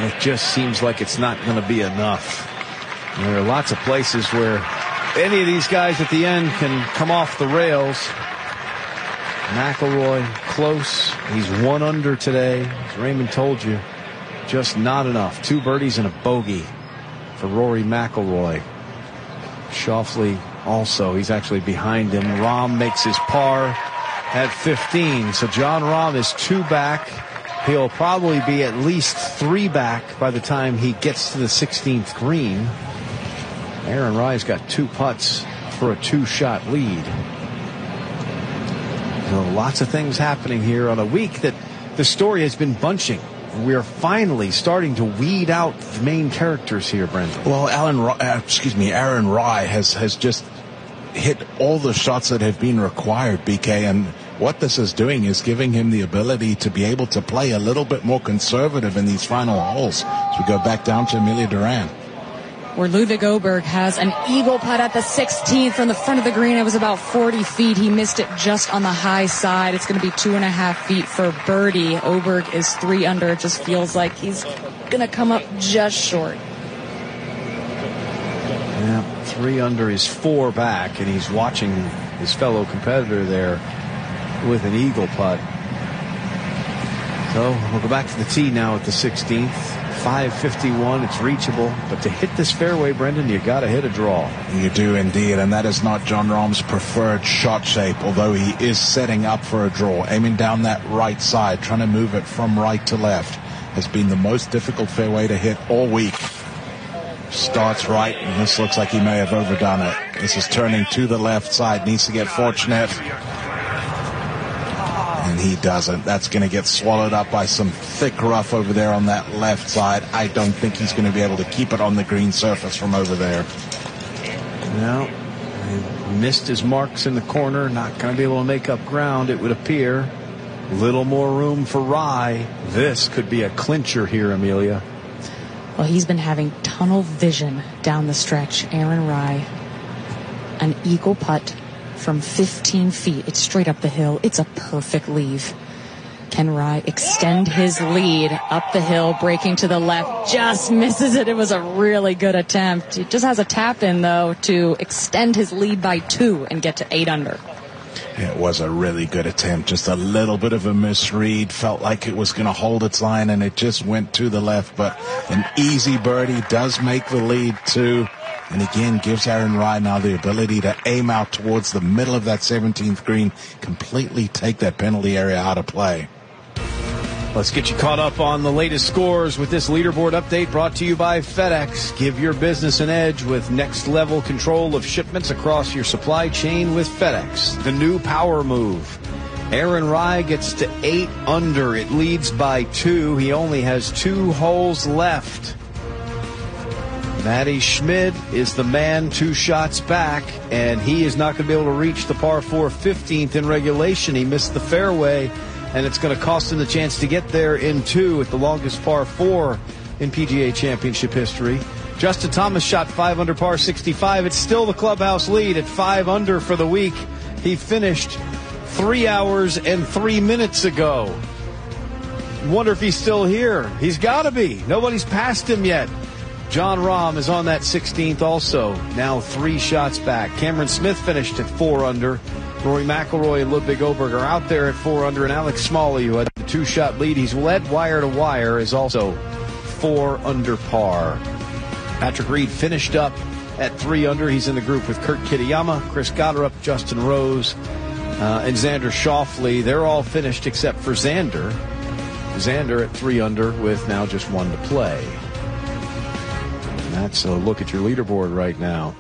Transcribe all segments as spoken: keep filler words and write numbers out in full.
and it just seems like it's not going to be enough. And there are lots of places where any of these guys at the end can come off the rails. McIlroy close. He's one under today. As Raymond told you, just not enough. Two birdies and a bogey for Rory McIlroy. Schauffele also. He's actually behind him. Rahm makes his par at fifteen. So Jon Rahm is two back. He'll probably be at least three back by the time he gets to the sixteenth green. Aaron Rye's got two putts for a two-shot lead. You know, lots of things happening here on a week that the story has been bunching. We are finally starting to weed out the main characters here, Brendan. Well, Alan, uh, excuse me, Aaron Rye has has just hit all the shots that have been required, B K, and what this is doing is giving him the ability to be able to play a little bit more conservative in these final holes. So we go back down to Amelia Duran, where Ludwig Åberg has an eagle putt at the sixteenth from the front of the green. It was about forty feet. He missed it just on the high side. It's going to be two and a half feet for birdie. Åberg is three under. It just feels like he's going to come up just short. Yeah, three under is four back, and he's watching his fellow competitor there with an eagle putt. So we'll go back to the tee now at the sixteenth. five fifty-one, it's reachable, but to hit this fairway, Brendan, you got to hit a draw. You do indeed, and that is not Jon Rahm's preferred shot shape, although he is setting up for a draw. Aiming down that right side, trying to move it from right to left, has been the most difficult fairway to hit all week. Starts right, and this looks like he may have overdone it. This is turning to the left side, needs to get fortunate. And he doesn't. That's going to get swallowed up by some thick rough over there on that left side. I don't think he's going to be able to keep it on the green surface from over there. No, he missed his marks in the corner. Not going to be able to make up ground, it would appear. Little more room for Rye. This could be a clincher here, Amelia. Well, he's been having tunnel vision down the stretch. Aaron Rye, an eagle putt from fifteen feet. It's straight up the hill. It's a perfect leave. Can Rye extend his lead up the hill, breaking to the left, just misses it. It was a really good attempt. He just has a tap in, though, to extend his lead by two and get to eight under. It was a really good attempt. Just a little bit of a misread. Felt like it was going to hold its line, and it just went to the left. But an easy birdie does make the lead, too. And again, gives Aaron Rye now the ability to aim out towards the middle of that seventeenth green, completely take that penalty area out of play. Let's get you caught up on the latest scores with this leaderboard update brought to you by FedEx. Give your business an edge with next level control of shipments across your supply chain with FedEx. The new power move. Aaron Rye gets to eight under. It leads by two. He only has two holes left. Matty Schmid is the man two shots back, and he is not going to be able to reach the par four fifteenth in regulation. He missed the fairway, and it's going to cost him the chance to get there in two at the longest par four in P G A Championship history. Justin Thomas shot five under par sixty-five. It's still the clubhouse lead at five under for the week. He finished three hours and three minutes ago. Wonder if he's still here. He's got to be. Nobody's passed him yet. Jon Rahm is on that sixteenth also, now three shots back. Cameron Smith finished at four under. Rory McIlroy and Ludwig Åberg are out there at four under, and Alex Smalley, who had the two-shot lead, he's led wire to wire, is also four under par. Patrick Reed finished up at three under. He's in the group with Kurt Kitayama, Chris Goddard, Justin Rose, uh, and Xander Schauffele. They're all finished except for Xander. Xander at three under with now just one to play. That's a look at your leaderboard right now.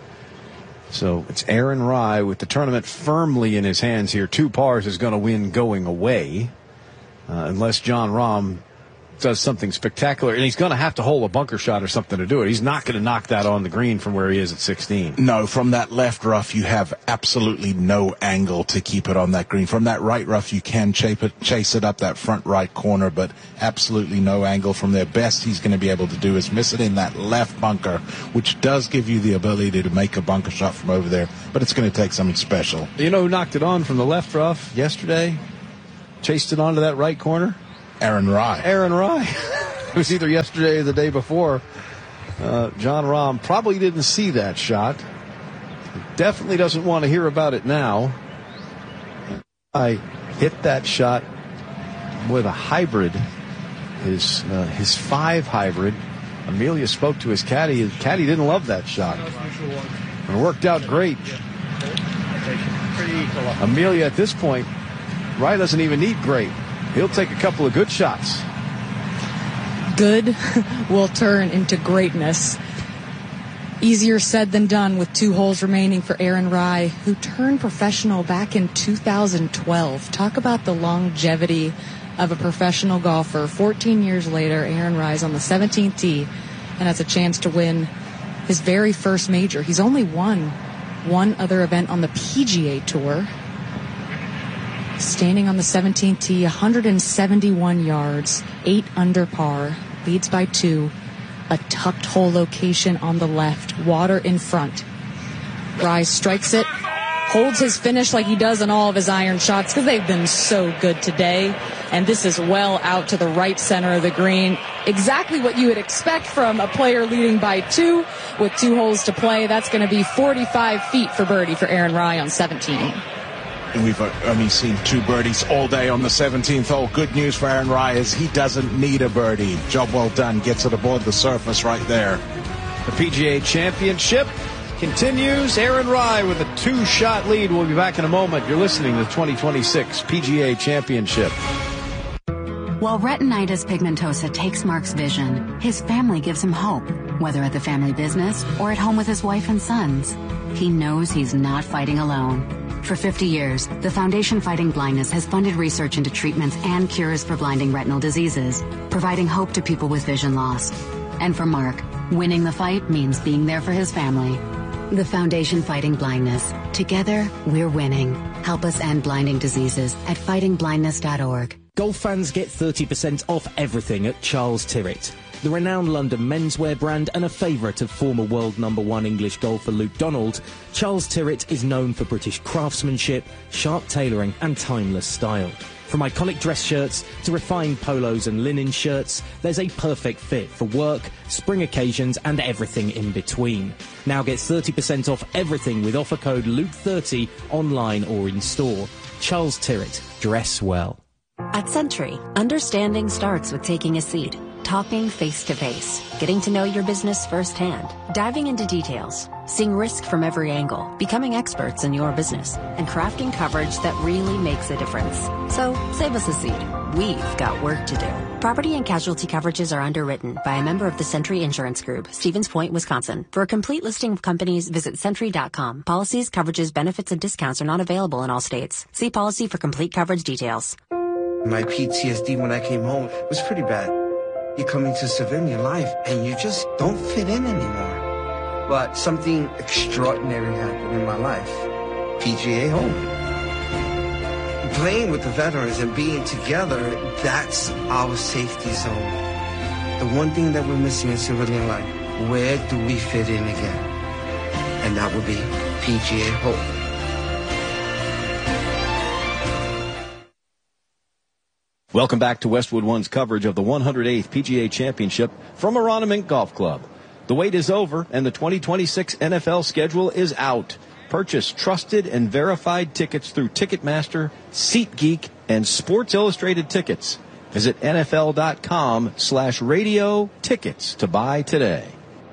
So it's Aaron Rye with the tournament firmly in his hands here. Two pars is going to win going away, uh, unless Jon Rahm does something spectacular. And he's going to have to hole a bunker shot or something to do it. He's not going to knock that on the green from where he is at sixteen. No, from that left rough, you have absolutely no angle to keep it on that green. From that right rough, you can chase it, chase it up that front right corner, but absolutely no angle from there. Best he's going to be able to do is miss it in that left bunker, which does give you the ability to make a bunker shot from over there, but it's going to take something special. You know who knocked it on from the left rough yesterday? Chased it onto that right corner? Aaron Rye. Aaron Rye. It was either yesterday or the day before. Uh, Jon Rahm probably didn't see that shot. Definitely doesn't want to hear about it now. I hit that shot with a hybrid, his uh, his five hybrid. Amelia spoke to his caddy. His caddy didn't love that shot. It worked out great. Amelia, at this point, Rai doesn't even need great. He'll take a couple of good shots. Good will turn into greatness. Easier said than done with two holes remaining for Aaron Rai, who turned professional back in two thousand twelve. Talk about the longevity of a professional golfer. fourteen years later, Aaron Rai is on the seventeenth tee and has a chance to win his very first major. He's only won one other event on the P G A Tour. Standing on the seventeenth tee, one hundred seventy-one yards, eight under par, leads by two. A tucked hole location on the left, water in front. Rai strikes it, holds his finish like he does on all of his iron shots because they've been so good today. And this is well out to the right center of the green. Exactly what you would expect from a player leading by two with two holes to play. That's going to be forty-five feet for birdie for Aaron Rai on seventeen. We've only seen two birdies all day on the seventeenth hole. Good news for Aaron Rai is he doesn't need a birdie. Job well done. Gets it aboard the surface right there. The P G A Championship continues. Aaron Rai with a two-shot lead. We'll be back in a moment. You're listening to the twenty twenty-six P G A Championship. While retinitis pigmentosa takes Mark's vision, his family gives him hope, whether at the family business or at home with his wife and sons. He knows he's not fighting alone. For fifty years, the Foundation Fighting Blindness has funded research into treatments and cures for blinding retinal diseases, providing hope to people with vision loss. And for Mark, winning the fight means being there for his family. The Foundation Fighting Blindness. Together, we're winning. Help us end blinding diseases at fighting blindness dot org. Golf fans get thirty percent off everything at Charles Tyrwhitt. The renowned London menswear brand and a favourite of former world number one English golfer Luke Donald, Charles Tyrwhitt is known for British craftsmanship, sharp tailoring and timeless style. From iconic dress shirts to refined polos and linen shirts, there's a perfect fit for work, spring occasions and everything in between. Now get thirty percent off everything with offer code Luke thirty online or in store. Charles Tyrwhitt, dress well. At Century, understanding starts with taking a seat. Talking face-to-face, getting to know your business firsthand, diving into details, seeing risk from every angle, becoming experts in your business, and crafting coverage that really makes a difference. So, save us a seat. We've got work to do. Property and casualty coverages are underwritten by a member of the Century Insurance Group, Stevens Point, Wisconsin. For a complete listing of companies, visit Century dot com. Policies, coverages, benefits, and discounts are not available in all states. See policy for complete coverage details. My P T S D when I came home was pretty bad. You come into civilian life and you just don't fit in anymore. But something extraordinary happened in my life. P G A Home. Playing with the veterans and being together, that's our safety zone. The one thing that we're missing in civilian life, where do we fit in again? And that would be P G A Home. Welcome back to Westwood One's coverage of the one hundred eighth P G A Championship from Arana Mink Golf Club. The wait is over and the twenty twenty-six N F L schedule is out. Purchase trusted and verified tickets through Ticketmaster, SeatGeek, and Sports Illustrated Tickets. Visit nfl.com slash radio tickets to buy today.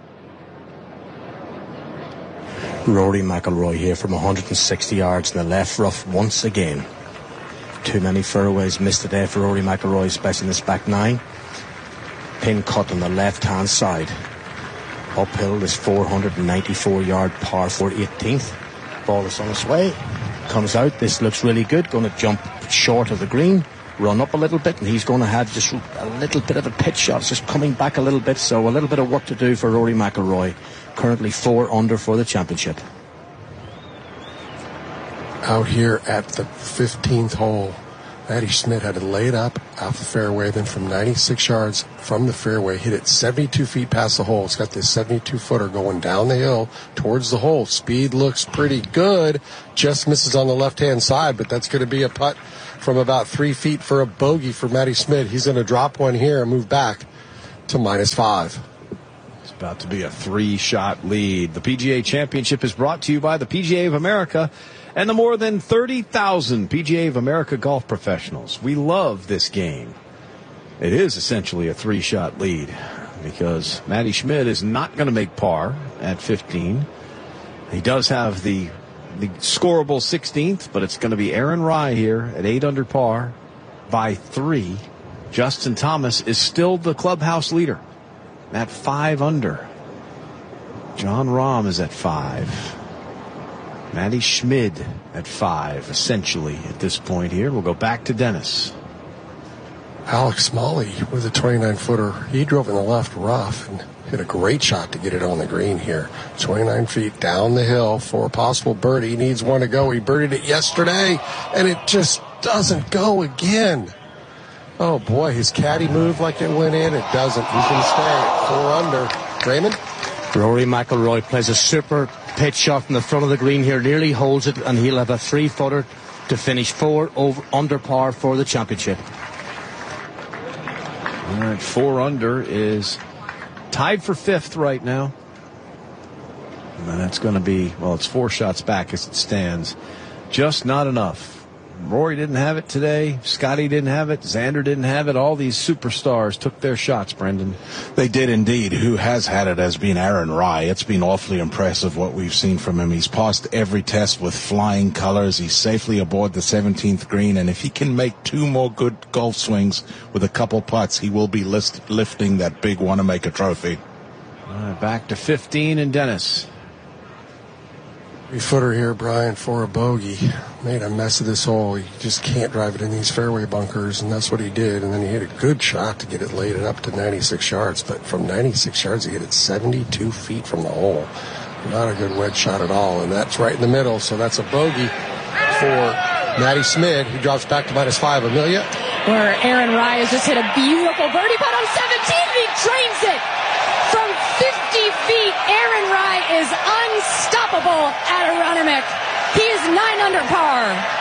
Rory McIlroy here from one hundred sixty yards in the left rough once again. Too many fairways missed today for Rory McIlroy, especially in this back nine. Pin cut on the left-hand side. Uphill, this four hundred ninety-four yard par for eighteenth. Ball is on its way. Comes out. This looks really good. Going to jump short of the green. Run up a little bit, and he's going to have just a little bit of a pitch shot. It's just coming back a little bit, so a little bit of work to do for Rory McIlroy. Currently four under for the championship. Out here at the fifteenth hole, Matty Schmidt had to lay it up off the fairway, then from ninety-six yards from the fairway, hit it seventy-two feet past the hole. It's got this seventy-two footer going down the hill towards the hole. Speed looks pretty good. Just misses on the left-hand side, but that's going to be a putt from about three feet for a bogey for Matty Schmidt. He's going to drop one here and move back. to minus five. It's about to be a three-shot lead. The P G A Championship is brought to you by the P G A of America and the more than thirty thousand P G A of America golf professionals. We love this game. It is essentially a three-shot lead because Matty Schmidt is not going to make par at fifteen. He does have the the scoreable sixteenth, but it's going to be Aaron Rai here at eight under par by three. Justin Thomas is still the clubhouse leader at five under. John Rahm is at five. Matty Schmidt at five, essentially, at this point here. We'll go back to Dennis. Alex Smalley with a twenty-nine footer. He drove in the left rough and hit a great shot to get it on the green here. twenty-nine feet down the hill for a possible birdie. He needs one to go. He birdied it yesterday, and it just doesn't go again. Oh, boy, his caddy moved like it went in. It doesn't. He's going to stay at four under. Raymond? Rory McIlroy plays a super pitch shot from the front of the green here, nearly holds it, and he'll have a three-footer to finish four over under par for the championship. All right, four under is tied for fifth right now. And that's going to be, well, it's four shots back as it stands. Just not enough. Rory didn't have it today. Scotty didn't have it. Xander didn't have it. All these superstars took their shots, Brendan. They did indeed. Who has had it has been Aaron Rai. It's been awfully impressive what we've seen from him. He's passed every test with flying colors. He's safely aboard the seventeenth green, and if he can make two more good golf swings with a couple putts, he will be list- lifting that big Wanamaker trophy. All right, back to fifteen and Dennis. Three-footer here, Brian, for a bogey. Made a mess of this hole. He just can't drive it in these fairway bunkers, and that's what he did. And then he hit a good shot to get it laid up to ninety-six yards. But from ninety-six yards, he hit it seventy-two feet from the hole. Not a good wedge shot at all, and that's right in the middle. So that's a bogey for Matty Schmidt. He drops back to minus five. Amelia? Where Aaron Rai has just hit a beautiful birdie putt on seventeen. He drains it from fifty feet. Aaron Rai is unstoppable at Aronimink. He is nine under par.